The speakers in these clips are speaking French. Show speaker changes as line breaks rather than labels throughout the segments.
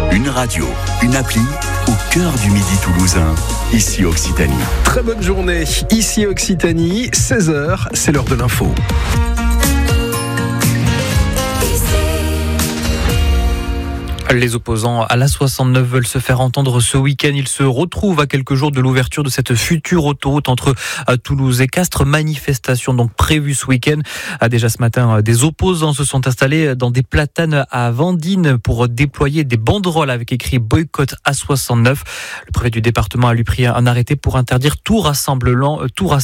Une radio, une appli au cœur du Midi toulousain, ici Occitanie.
Très bonne journée, ici Occitanie, 16h, c'est l'heure de l'info.
Les opposants à l'A69 veulent se faire entendre ce week-end. Ils se retrouvent à quelques jours de l'ouverture de cette future autoroute entre Toulouse et Castres. Manifestation donc prévue ce week-end. Déjà ce matin, des opposants se sont installés dans des platanes à Vendines pour déployer des banderoles avec écrit boycott A69. Le préfet du département a lui pris un arrêté pour interdire tout rassemblement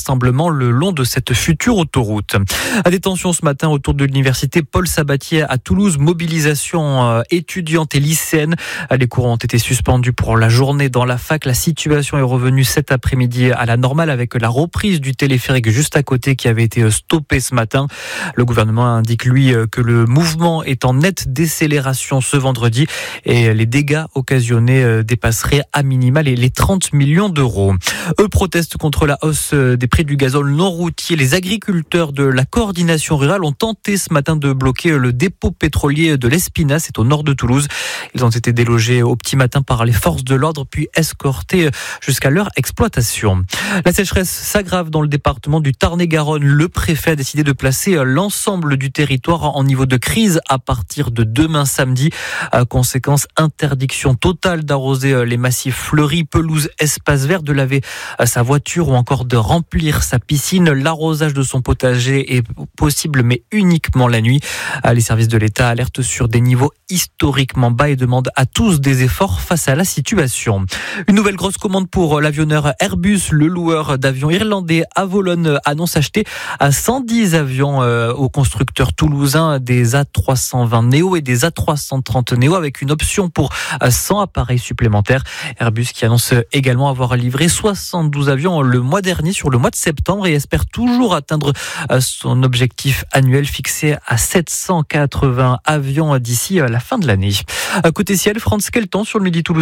le long de cette future autoroute. À détention ce matin autour de l'université Paul Sabatier à Toulouse. Mobilisation étudiante et lycéenne. Les cours ont été suspendus pour la journée dans la fac. La situation est revenue cet après-midi à la normale avec la reprise du téléphérique juste à côté qui avait été stoppé ce matin. Le gouvernement indique lui que le mouvement est en nette décélération ce vendredi et les dégâts occasionnés dépasseraient à minima les 30 millions d'euros. Eux protestent contre la hausse des prix du gazole non routier. Les agriculteurs de la coordination rurale ont tenté ce matin de bloquer le dépôt pétrolier de l'Espinasse, c'est au nord de Toulouse. Ils ont été délogés au petit matin par les forces de l'ordre puis escortés jusqu'à leur exploitation. La sécheresse s'aggrave dans le département du Tarn-et-Garonne. Le préfet a décidé de placer l'ensemble du territoire en niveau de crise à partir de demain samedi. Conséquence, interdiction totale d'arroser les massifs fleuris, pelouses, espaces verts, de laver sa voiture ou encore de remplir sa piscine. L'arrosage de son potager est possible mais uniquement la nuit. Les services de l'État alertent sur des niveaux historiquement bas et demandent à tous des efforts face à la situation. Une nouvelle grosse commande pour l'avionneur Airbus. Le loueur d'avions irlandais Avolon annonce acheter 110 avions au constructeur toulousain, des A320 Neo et des A330 Neo avec une option pour 100 appareils supplémentaires. Airbus qui annonce également avoir livré 72 avions le mois dernier sur le mois de septembre et espère toujours atteindre son objectif annuel fixé à 780 avions d'ici la fin de l'année. Côté ciel, France, quel temps sur le Midi toulousain ?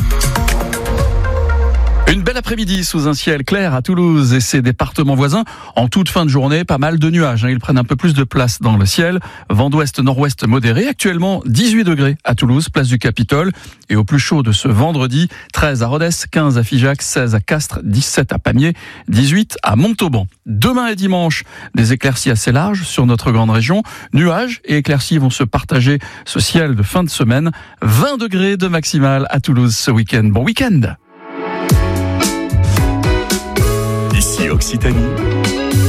Une belle après-midi sous un ciel clair à Toulouse et ses départements voisins. En toute fin de journée, pas mal de nuages. Ils prennent un peu plus de place dans le ciel. Vent d'ouest-nord-ouest modéré. Actuellement, 18 degrés à Toulouse, place du Capitole. Et au plus chaud de ce vendredi, 13 à Rodez, 15 à Figeac, 16 à Castres, 17 à Pamiers, 18 à Montauban. Demain et dimanche, des éclaircies assez larges sur notre grande région. Nuages et éclaircies vont se partager ce ciel de fin de semaine. 20 degrés de maximal à Toulouse ce week-end. Bon week-end!
Ici Occitanie.